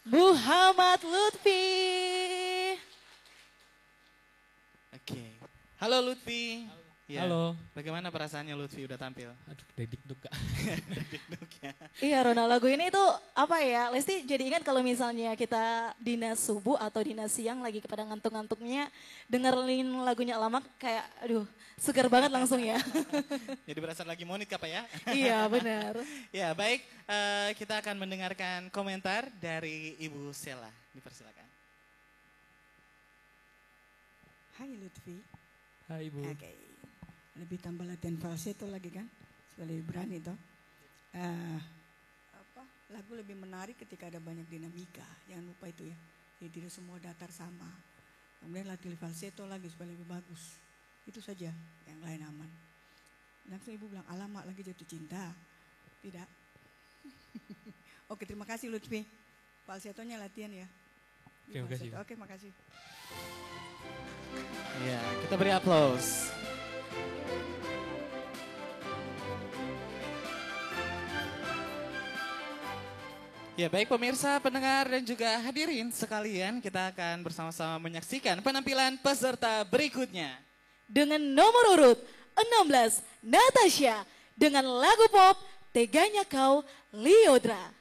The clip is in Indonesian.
Muhammad Lutfi. Oke. Halo Lutfi. Ya, Halo. Bagaimana perasaannya Lutfi udah tampil? Aduh, deg-deg Kak. Deg-deg ya. Iya Ronald, lagu ini tuh apa ya, Lesti jadi ingat kalau misalnya kita dinas subuh atau dinas siang lagi kepada ngantuk-ngantuknya, dengerin lagunya Alamak kayak aduh segar banget langsung ya. Jadi berasa lagi monit apa ya? Iya benar. Ya baik, kita akan mendengarkan komentar dari Ibu Sela. Dipersilakan. Hai Lutfi. Hai Ibu. Oke. Lebih tambah latihan falsetto lagi kan, supaya lebih berani toh. Lagu lebih menarik ketika ada banyak dinamika, jangan lupa itu ya. Jadi tidak semua datar sama. Kemudian latihan falsetto lagi supaya lebih bagus. Itu saja, yang lain aman. Langsung ibu bilang, alamak lagi jatuh cinta. Tidak. Oke, terima kasih Lutfi. Falsettonya latihan ya. Oke, makasih. Oke, makasih. Ya, kita beri aplaus. Ya baik pemirsa, pendengar dan juga hadirin sekalian, kita akan bersama-sama menyaksikan penampilan peserta berikutnya. Dengan nomor urut 16, Natasha dengan lagu pop Teganya Kau Liodra.